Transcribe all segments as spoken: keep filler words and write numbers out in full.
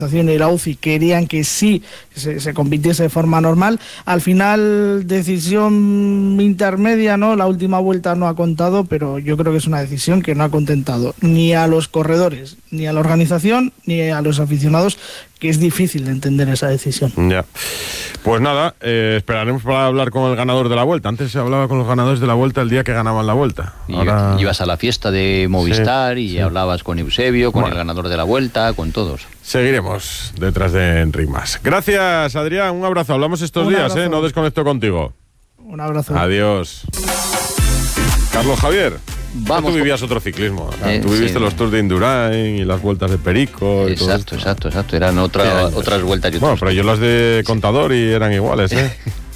y la U C I querían que sí se, se compitiese de forma normal. Al final, decisión intermedia, ¿no? La última vuelta no ha contado, pero yo creo que es una decisión que no ha contentado ni a los corredores, ni a la organización, ni a los aficionados, que es difícil de entender esa decisión. Ya. Pues nada, eh, esperaremos para hablar con el ganador de la Vuelta. Antes se hablaba con los ganadores de la Vuelta el día que ganaban la Vuelta. Ahora... Ibas a la fiesta de Movistar sí, y sí. hablabas con Eusebio, con bueno. el ganador de la Vuelta, con todos. Seguiremos detrás de Enric Mas. Gracias, Adrián. Un abrazo. Hablamos estos Un días, abrazo. ¿eh? No desconecto contigo. Un abrazo. Adiós. Carlos Javier. Vamos, tú vivías otro ciclismo. Eh, tú viviste sí. los Tours de Indurain y las vueltas de Perico. Y exacto, todo esto. exacto, exacto. Eran otra, otras vueltas. Y bueno, pero yo las de Contador y eran iguales, ¿eh?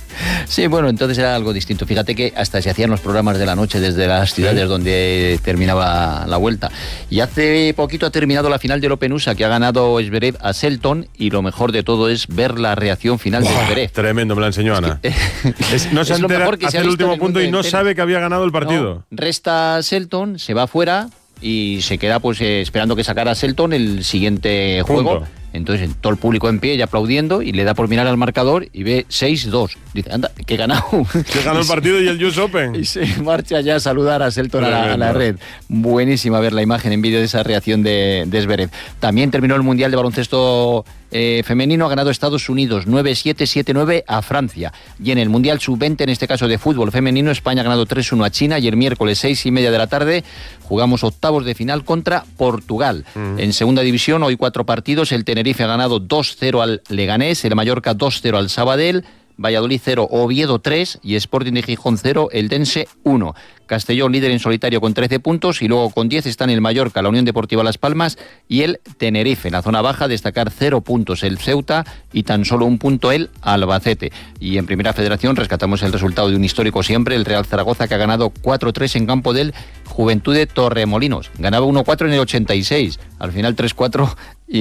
Sí, bueno, entonces era algo distinto. Fíjate que hasta se hacían los programas de la noche desde las ciudades sí. donde terminaba la vuelta. Y hace poquito ha terminado la final del Open U S A, que ha ganado Zverev a Selton, y lo mejor de todo es ver la reacción final de Zverev. Tremendo, me la enseñó Ana. Es que, es, no se entera hace el último punto y no entero. sabe que había ganado el partido. No, resta Selton, se va afuera y se queda pues eh, esperando que sacara Selton el siguiente juego. Punto. Entonces todo el público en pie y aplaudiendo, y le da por mirar al marcador y ve seis dos. Dice, anda, que he ganado. Que ganó el partido y el U S Open. Y se marcha ya a saludar a Selton a la, a la red. Buenísima ver la imagen en vídeo de esa reacción de, de Zverev. También terminó el Mundial de Baloncesto eh, Femenino, ha ganado Estados Unidos nueve siete, siete nueve a Francia. Y en el Mundial sub veinte, en este caso de fútbol femenino, España ha ganado tres uno a China, y el miércoles seis y media de la tarde jugamos octavos de final contra Portugal. Mm. En segunda división, hoy cuatro partidos. El Tenerife ha ganado dos cero al Leganés, el Mallorca dos cero al Sabadell, Valladolid cero, Oviedo tres y Sporting de Gijón cero, Eldense uno. Castellón líder en solitario con trece puntos, y luego con diez están el Mallorca, la Unión Deportiva Las Palmas y el Tenerife. En la zona baja destacar cero puntos el Ceuta y tan solo un punto el Albacete. Y en Primera Federación rescatamos el resultado de un histórico siempre, el Real Zaragoza, que ha ganado cuatro tres en campo del Juventud Torremolinos. Ganaba uno cuatro en el ochenta y seis, al final tres cuatro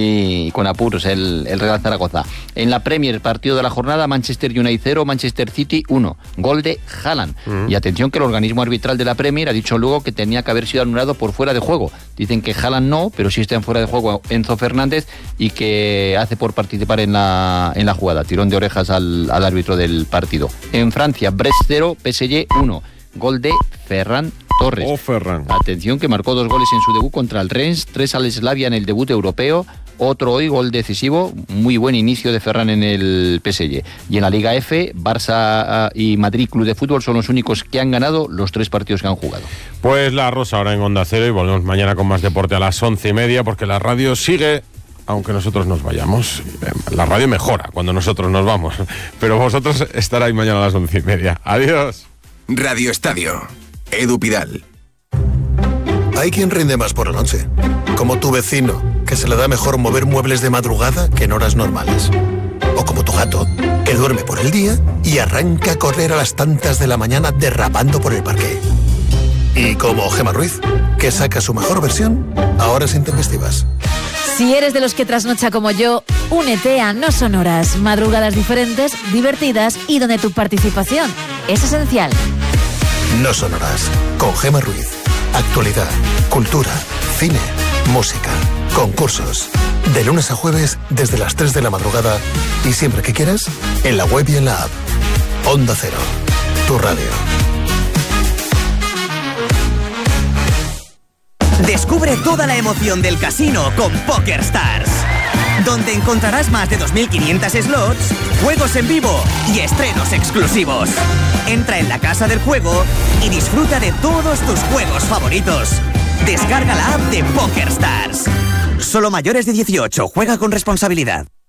y con apuros el, el Real Zaragoza. En la Premier, partido de la jornada, Manchester United cero, Manchester City uno, gol de Haaland. Mm. Y atención que el organismo arbitral de la Premier ha dicho luego que tenía que haber sido anulado por fuera de juego. Dicen que Haaland no, pero sí está en fuera de juego Enzo Fernández, y que hace por participar en la, en la jugada. Tirón de orejas al, al árbitro del partido. En Francia, Brest cero, P S G uno, gol de Ferran Torres. Oh, Ferran. Atención que marcó dos goles en su debut contra el Rennes, tres al Slavia en el debut europeo, otro hoy, gol decisivo. Muy buen inicio de Ferran en el P S G. Y en la Liga F, Barça y Madrid Club de Fútbol son los únicos que han ganado los tres partidos que han jugado. Pues la Rosa ahora en Onda Cero, y volvemos mañana con más deporte a las once y media, porque la radio sigue, aunque nosotros nos vayamos. La radio mejora cuando nosotros nos vamos, pero vosotros estaréis mañana a las once y media. Adiós. Radio Estadio, Edu Pidal. Hay quien rinde más por la noche, como tu vecino, que se le da mejor mover muebles de madrugada que en horas normales. O como tu gato, que duerme por el día y arranca a correr a las tantas de la mañana derrapando por el parque. Y como Gemma Ruiz, que saca su mejor versión a horas intempestivas. Si eres de los que trasnocha como yo, únete a No Son Horas. Madrugadas diferentes, divertidas y donde tu participación es esencial. No Son Horas, con Gemma Ruiz. Actualidad, cultura, cine, música, concursos. De lunes a jueves desde las tres de la madrugada y siempre que quieras, en la web y en la app. Onda Cero, tu radio. Descubre toda la emoción del casino con PokerStars, donde encontrarás más de dos mil quinientos slots, juegos en vivo y estrenos exclusivos. Entra en la casa del juego y disfruta de todos tus juegos favoritos. Descarga la app de PokerStars. Solo mayores de dieciocho, juega con responsabilidad.